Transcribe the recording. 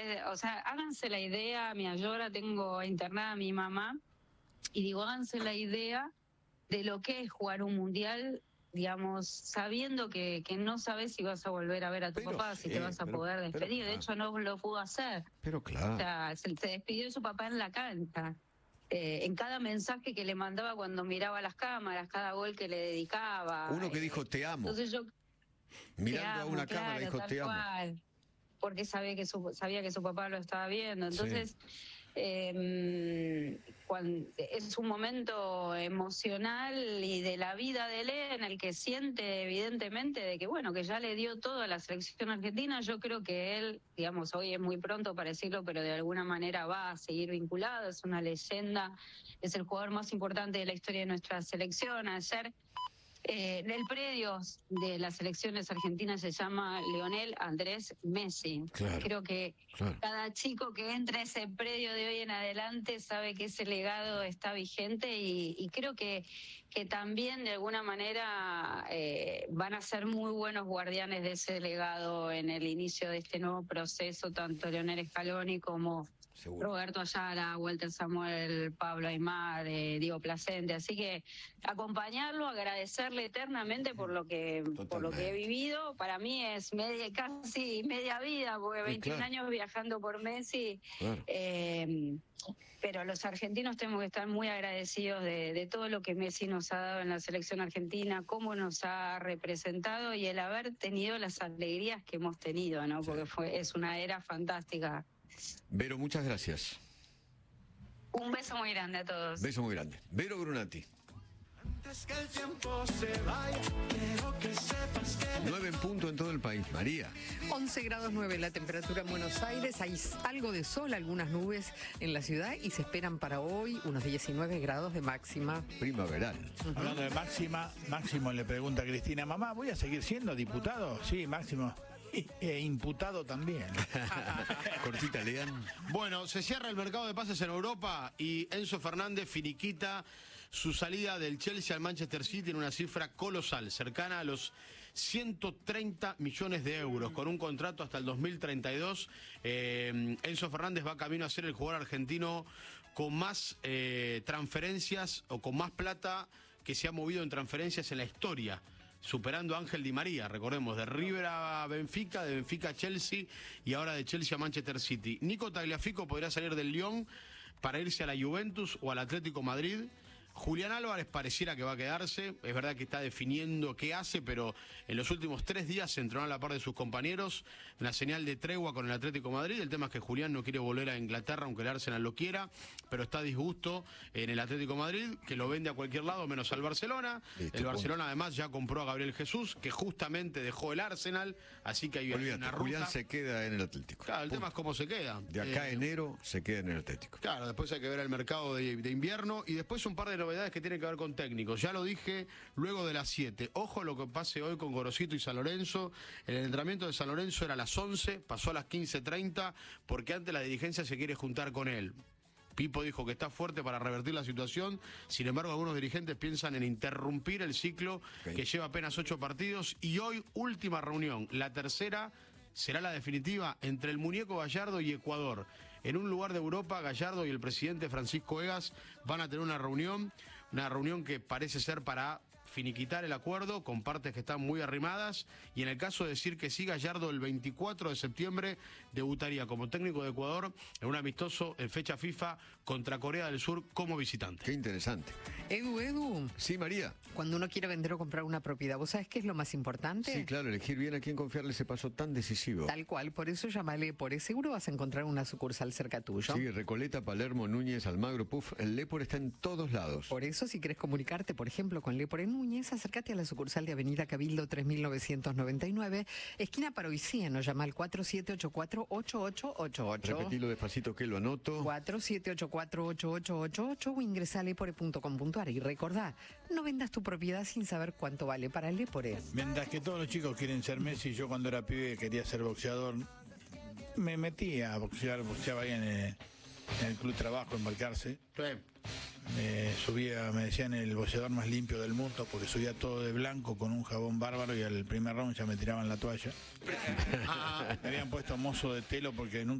o sea, háganse la idea, mira, yo ahora tengo internada a mi mamá, y digo, háganse la idea de lo que es jugar un mundial, digamos, sabiendo que no sabes si vas a volver a ver a tu papá, si te vas a poder despedir. De hecho, no lo pudo hacer. Pero claro. O sea, se despidió de su papá en la cancha. En cada mensaje que le mandaba cuando miraba las cámaras, cada gol que le dedicaba. Uno que dijo, te amo. Entonces yo... Mirando a una cámara dijo, te amo. Porque sabía que su papá lo estaba viendo. Entonces... es un momento emocional y de la vida de él en el que siente evidentemente de que bueno, que ya le dio todo a la selección argentina. Yo creo que él, digamos, hoy es muy pronto para decirlo, pero de alguna manera va a seguir vinculado, es una leyenda, es el jugador más importante de la historia de nuestra selección. Ayer el predio de las selecciones argentinas se llama Lionel Andrés Messi. Claro, creo que cada chico que entra a ese predio de hoy en adelante sabe que ese legado está vigente y creo que también de alguna manera van a ser muy buenos guardianes de ese legado en el inicio de este nuevo proceso, tanto Lionel Scaloni como Roberto Ayala, Walter Samuel, Pablo Aimar, Diego Placente. Así que acompañarlo, agradecerle eternamente por lo que he vivido. Para mí es casi media vida, porque 21 años viajando por Messi. Claro. Pero los argentinos tenemos que estar muy agradecidos de todo lo que Messi nos ha dado en la selección argentina, cómo nos ha representado y el haber tenido las alegrías que hemos tenido, ¿no? Porque es una era fantástica. Vero, muchas gracias. Un beso muy grande a todos. Beso muy grande. Vero Brunati. 9 en punto en todo el país. María. 11 grados 9 la temperatura en Buenos Aires. Hay algo de sol, algunas nubes en la ciudad y se esperan para hoy unos 19 grados de máxima. Primaveral. Hablando de máxima, Máximo le pregunta a Cristina, mamá, ¿voy a seguir siendo diputado? Sí, Máximo. Imputado también. Cortita, lean. Bueno, se cierra el mercado de pases en Europa y Enzo Fernández finiquita su salida del Chelsea al Manchester City en una cifra colosal, cercana a los 130 millones de euros, con un contrato hasta el 2032. Enzo Fernández va camino a ser el jugador argentino con más transferencias o con más plata que se ha movido en transferencias en la historia, superando a Ángel Di María, recordemos, de River a Benfica, de Benfica a Chelsea y ahora de Chelsea a Manchester City. Nico Tagliafico podría salir del Lyon para irse a la Juventus o al Atlético Madrid. Julián Álvarez pareciera que va a quedarse, es verdad que está definiendo qué hace, pero en los últimos 3 días se entrenó a la par de sus compañeros, en la señal de tregua con el Atlético de Madrid. El tema es que Julián no quiere volver a Inglaterra, aunque el Arsenal lo quiera, pero está a disgusto en el Atlético de Madrid, que lo vende a cualquier lado menos al Barcelona. El Barcelona además ya compró a Gabriel Jesús, que justamente dejó el Arsenal, así que hay una ruta. Julián se queda en el Atlético. Claro, el tema es cómo se queda. De acá a enero se queda en el Atlético. Claro, después hay que ver el mercado de invierno y después un par de novedades que tienen que ver con técnicos. Ya lo dije luego de las 7. Ojo lo que pase hoy con Gorosito y San Lorenzo. El entrenamiento de San Lorenzo era a las 11, pasó a las 15:30 porque antes la dirigencia se quiere juntar con él. Pipo dijo que está fuerte para revertir la situación, sin embargo algunos dirigentes piensan en interrumpir el ciclo que lleva apenas 8 partidos y hoy última reunión, la tercera será la definitiva entre el muñeco Gallardo y Ecuador. En un lugar de Europa, Gallardo y el presidente Francisco Egas van a tener una reunión que parece ser para finiquitar el acuerdo con partes que están muy arrimadas y en el caso de decir que sí, Gallardo el 24 de septiembre debutaría como técnico de Ecuador en un amistoso en fecha FIFA contra Corea del Sur como visitante. Qué interesante. Edu. Sí, María. Cuando uno quiere vender o comprar una propiedad, ¿vos sabés qué es lo más importante? Sí, claro, elegir bien a quién confiarle ese paso tan decisivo. Tal cual, por eso llama a Lepore. Seguro vas a encontrar una sucursal cerca tuyo. Sí, Recoleta, Palermo, Núñez, Almagro, Puf, el Lepore está en todos lados. Por eso, si querés comunicarte, por ejemplo, con Lepore Núñez, acércate a la sucursal de Avenida Cabildo 3999, esquina Paroiceno, llama al 4784-8888. Repetilo despacito que lo anoto. 4784-8888 o ingresa a lepore.com.ar y recordá, no vendas tu propiedad sin saber cuánto vale para Lepore. Mientras que todos los chicos quieren ser Messi, yo cuando era pibe quería ser boxeador, me metí a boxear, boxeaba ahí en el Club Trabajo, en Balcarce. Sí. Subía, me decían, el boxeador más limpio del mundo porque subía todo de blanco con un jabón bárbaro y al primer round ya me tiraban la toalla. Me habían puesto mozo de telo porque nunca